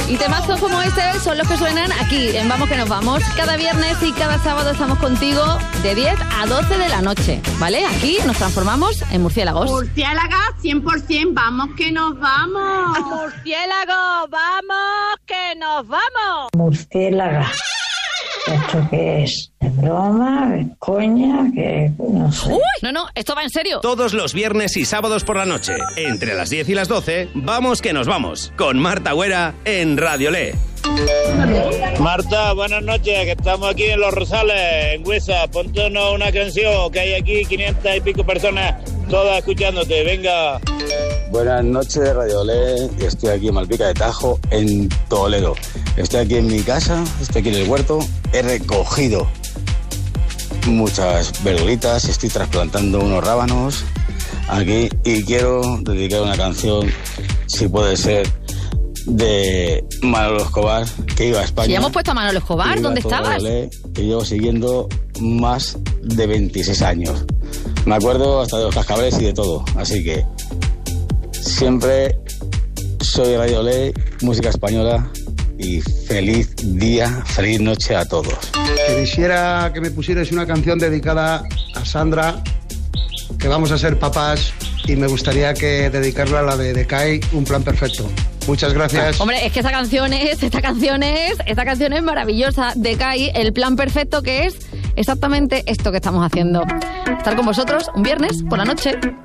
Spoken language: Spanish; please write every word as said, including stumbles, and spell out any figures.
Y temazos como este son los que suenan aquí en Vamos que nos vamos. Cada viernes y cada sábado estamos contigo de diez a doce de la noche, ¿vale? Aquí nos transformamos en murciélagos. Murciélaga cien por ciento, vamos que nos vamos. Murciélago, vamos que nos vamos. Murciélaga. ¿Esto qué es? ¿Es broma? ¿Es coña? ¿Qué? No sé. Uy, no, no, esto va en serio. Todos los viernes y sábados por la noche, entre las diez y las doce, Vamos que nos vamos, con Marta Güera en Radio Le. Marta, buenas noches, que estamos aquí en Los Rosales, en Huesa. Póntenos una canción, que hay aquí quinientas y pico personas, todas escuchándote, venga. Buenas noches, Radio Le, y estoy aquí en Malpica de Tajo, en Toledo. Estoy aquí en mi casa, estoy aquí en el huerto, he recogido muchas verduritas, estoy trasplantando unos rábanos aquí y quiero dedicar una canción, si puede ser, de Manolo Escobar, que iba a España. Si ya hemos puesto a Manolo Escobar, ¿dónde estabas? Le, que llevo siguiendo más de veintiséis años. Me acuerdo hasta de los cascabeles y de todo, así que siempre soy Radio Le, música española, y feliz día, feliz noche a todos. Que quisiera que me pusierais una canción dedicada a Sandra, que vamos a ser papás, y me gustaría que dedicarla a la de Decay, Un Plan Perfecto. Muchas gracias. Hombre, es que esta canción es, esta canción es, esta canción es maravillosa. Decay, el plan perfecto, que es exactamente esto que estamos haciendo. Estar con vosotros un viernes por la noche.